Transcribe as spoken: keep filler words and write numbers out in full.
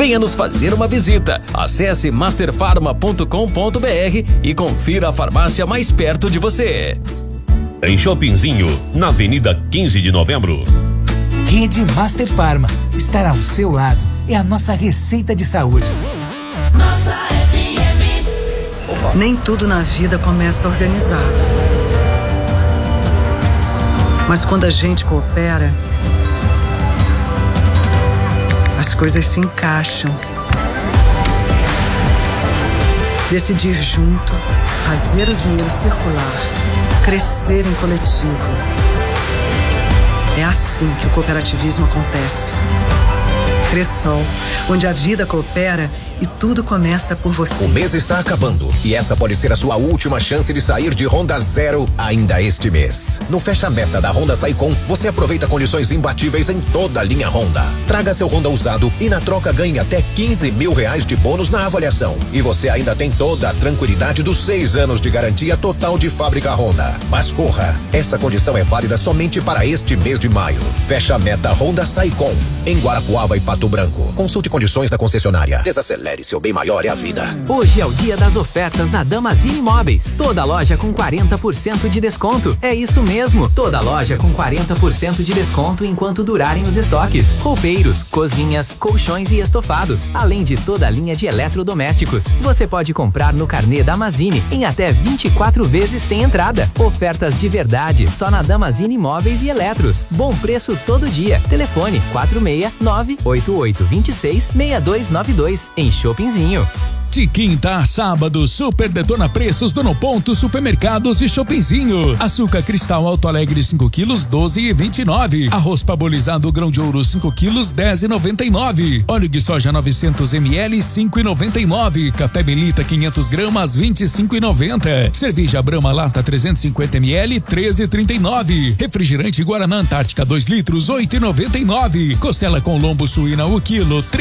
Venha nos fazer uma visita. Acesse master farma ponto com ponto br e confira a farmácia mais perto de você. Em Shoppingzinho, na Avenida quinze de Novembro. Rede Master Farma. Estar ao seu lado é a nossa receita de saúde. Nossa F M. Nem tudo na vida começa organizado. Mas quando a gente coopera, as coisas se encaixam. Decidir junto, fazer o dinheiro circular, crescer em coletivo. É assim que o cooperativismo acontece. Cressol, onde a vida coopera e tudo começa por você. O mês está acabando e essa pode ser a sua última chance de sair de Honda Zero ainda este mês. No Fecha Meta da Honda Saicom, você aproveita condições imbatíveis em toda a linha Honda. Traga seu Honda usado e na troca ganhe até quinze mil reais de bônus na avaliação. E você ainda tem toda a tranquilidade dos seis anos de garantia total de fábrica Honda. Mas corra, essa condição é válida somente para este mês de maio. Fecha Meta Honda Saicom, em Guarapuava e Pato Branco. Consulte condições da concessionária. Desacelere, seu bem maior é a vida. Hoje é o dia das ofertas na Damazini Imóveis. Toda loja com quarenta por cento de desconto. É isso mesmo, toda loja com quarenta por cento de desconto enquanto durarem os estoques. Roupeiros, cozinhas, colchões e estofados, além de toda a linha de eletrodomésticos. Você pode comprar no carnê Damazini em até vinte e quatro vezes sem entrada. Ofertas de verdade só na Damazini Imóveis e Eletros. Bom preço todo dia. Telefone quatro seis nove, oito oito dois seis, seis dois nove dois em Shoppingzinho. De quinta a sábado, Super Detona Preços do No Ponto Supermercados e Shoppingzinho. Açúcar cristal Alto Alegre cinco quilos, doze e vinte e nove. Arroz parbolizado grão de ouro cinco quilos, dez e noventa e nove. Óleo de soja novecentos mililitros, cinco e noventa e nove. Café Belita quinhentos gramas, vinte e cinco e noventa. Cerveja Brahma Lata trezentos e cinquenta mililitros, treze e trinta e nove. Refrigerante Guaraná Antártica dois litros, oito e noventa e nove. Costela com lombo suína o quilo,